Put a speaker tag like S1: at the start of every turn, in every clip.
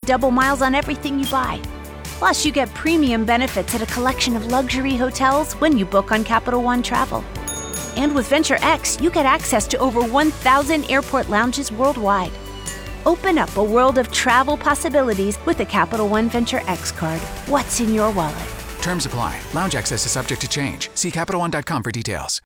S1: double miles on everything you buy. Plus, you get premium benefits at a collection of luxury hotels when you book on Capital One Travel. And with Venture X, you get access to over 1,000 airport lounges worldwide. Open up a world of travel possibilities with the Capital One Venture X card. What's in your wallet?
S2: Terms apply. Lounge access is subject to change. See CapitalOne.com for details.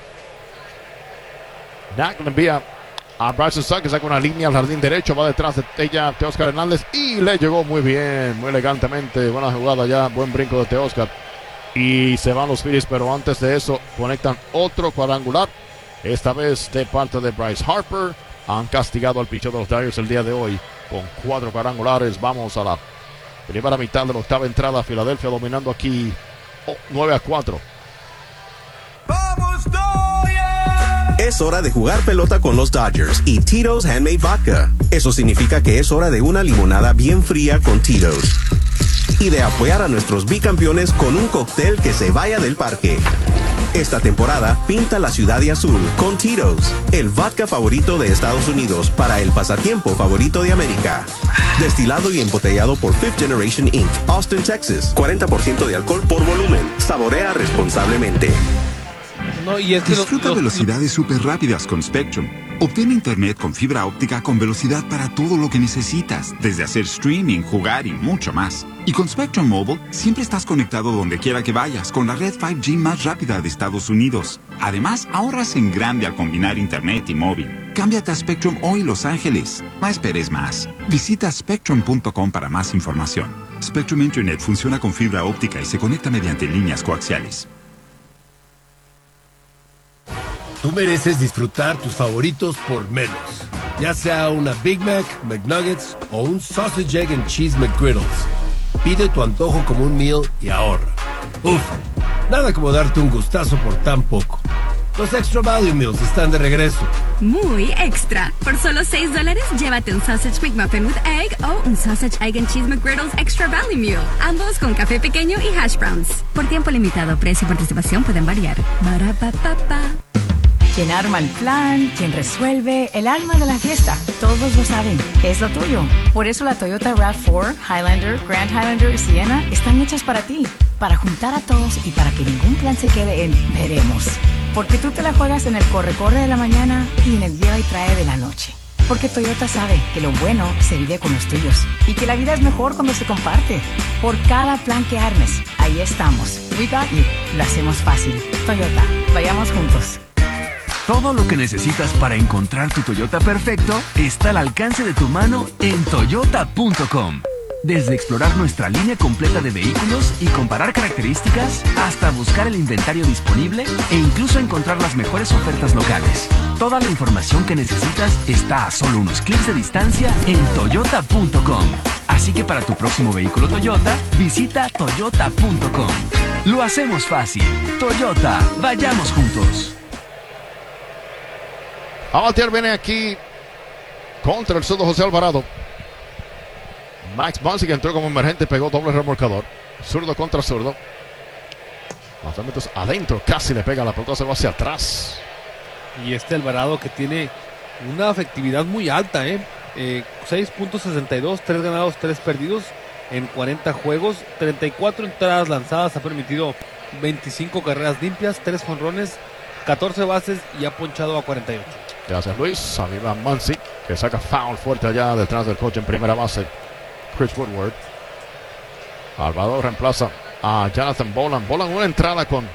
S3: Dak le envía a Bryson Suggs, que saca una línea al jardín derecho, va detrás de ella Teóscar Hernández y le llegó muy bien, muy elegantemente. Buena jugada ya, buen brinco de Teóscar. Y se van los Phillies, pero antes de eso conectan otro cuadrangular, esta vez de parte de Bryce Harper. Han castigado al picheo de los Dodgers el día de hoy con 4 cuadrangulares. Vamos a la primera mitad de la octava entrada. Filadelfia dominando aquí 9-4.
S4: ¡Vamos, Dodgers!
S5: Es hora de jugar pelota con los Dodgers y Tito's Handmade Vodka. Eso significa que es hora de una limonada bien fría con Tito's. Y de apoyar a nuestros bicampeones con un cóctel que se vaya del parque. Esta temporada, pinta la ciudad de azul con Tito's, el vodka favorito de Estados Unidos para el pasatiempo favorito de América. Destilado y embotellado por Fifth Generation Inc., Austin, Texas. 40% de alcohol por volumen. Saborea responsablemente.
S6: Disfruta velocidades súper rápidas con Spectrum. Obtén internet con fibra óptica con velocidad para todo lo que necesitas, desde hacer streaming, jugar y mucho más. Y con Spectrum Mobile, siempre estás conectado donde quiera que vayas, con la red 5G más rápida de Estados Unidos. Además, ahorras en grande al combinar internet y móvil. Cámbiate a Spectrum hoy, Los Ángeles. No esperes más. Visita spectrum.com para más información. Spectrum Internet funciona con fibra óptica y se conecta mediante líneas coaxiales.
S7: Tú mereces disfrutar tus favoritos por menos. Ya sea una Big Mac, McNuggets o un Sausage, Egg and Cheese McGriddles. Pide tu antojo como un meal y ahorra. Uf, nada como darte un gustazo por tan poco. Los Extra Value Meals están de regreso.
S8: Muy extra. Por solo $6, llévate un Sausage McMuffin with Egg o un Sausage, Egg and Cheese McGriddles Extra Value Meal. Ambos con café pequeño y hash browns. Por tiempo limitado, precio y participación pueden variar. Ba-ra-pa-pa-pa.
S9: Quien arma el plan, quien resuelve, el alma de la fiesta. Todos lo saben, es lo tuyo. Por eso la Toyota RAV4, Highlander, Grand Highlander y Sienna están hechas para ti. Para juntar a todos y para que ningún plan se quede en veremos. Porque tú te la juegas en el corre-corre de la mañana y en el lleva y trae de la noche. Porque Toyota sabe que lo bueno se vive con los tuyos. Y que la vida es mejor cuando se comparte. Por cada plan que armes, ahí estamos. We got you. Lo hacemos fácil. Toyota, vayamos juntos.
S10: Todo lo que necesitas para encontrar tu Toyota perfecto está al alcance de tu mano en Toyota.com. Desde explorar nuestra línea completa de vehículos y comparar características, hasta buscar el inventario disponible e incluso encontrar las mejores ofertas locales. Toda la información que necesitas está a solo unos clics de distancia en Toyota.com. Así que para tu próximo vehículo Toyota, visita Toyota.com. Lo hacemos fácil. Toyota, vayamos juntos.
S3: A batear viene aquí contra el zurdo José Alvarado. Max Muncy, que entró como emergente, pegó doble remolcador. Zurdo contra zurdo. Lanzamientos adentro, casi le pega la pelota, se va hacia atrás.
S11: Y Alvarado que tiene una efectividad muy alta, 6.62, 3 ganados, 3 perdidos en 40 juegos, 34 entradas lanzadas, ha permitido 25 carreras limpias, 3 jonrones, 14 bases y ha ponchado a 48.
S3: Gracias, Luis. Arriba Muncy, que saca foul fuerte allá detrás del coche en primera base. Chris Woodward. Alvarado reemplaza a Jonathan Boland. Boland una entrada con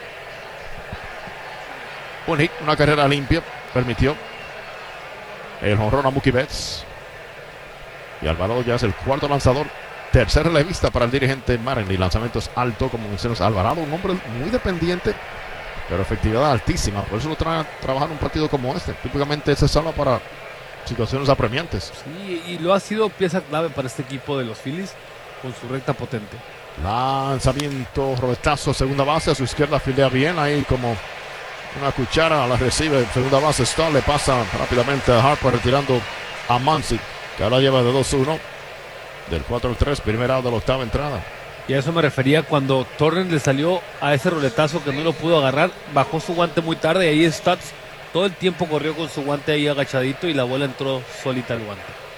S3: un hit, una carrera limpia. Permitió el jonrón a Mookie Betts. Y Alvarado ya es el cuarto lanzador. Tercer relevista para el dirigente Marinelli. Lanzamientos alto, como mencionas. Alvarado, un hombre muy dependiente, pero efectividad altísima. Por eso lo trae a trabajar en un partido como este. Típicamente se salva para situaciones apremiantes.
S11: Sí, y lo ha sido pieza clave para este equipo de los Phillies con su recta potente.
S3: Lanzamiento, roletazo, segunda base. A su izquierda fildea bien. Ahí como una cuchara la recibe. Segunda base está. Le pasa rápidamente a Harper retirando a Muncy, que ahora lleva de 2-1. Del 4-3, primera out de la octava entrada.
S11: Y a eso me refería cuando Torrens le salió a ese roletazo que no lo pudo agarrar, bajó su guante muy tarde y ahí Stutz todo el tiempo corrió con su guante ahí agachadito y la bola entró solita al guante.